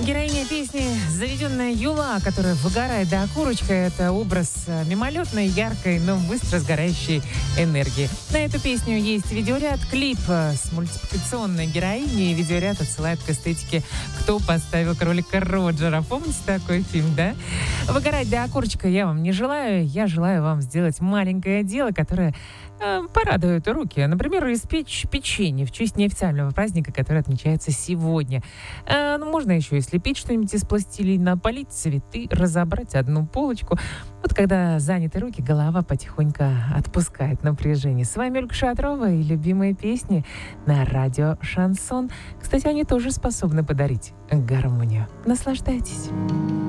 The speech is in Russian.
Героиня песни «Заведенная Юла», которая выгорает до окурочка, это образ мимолетной, яркой, но быстро сгорающей энергии. На эту песню есть видеоряд, клип с мультипликационной героиней. Видеоряд отсылает к эстетике «Кто поставил кролика Роджера». Помните такой фильм, да? Выгорать до окурочка я вам не желаю. Я желаю вам сделать маленькое дело, которое порадует руки. Например, испечь печенье в честь неофициального праздника, который отмечается сегодня. Можно еще и слепить что-нибудь из пластилина, полить цветы, разобрать одну полочку. Вот когда заняты руки, голова потихоньку отпускает напряжение. С вами Ольга Шатрова и любимые песни на радио «Шансон». Кстати, они тоже способны подарить гармонию. Наслаждайтесь.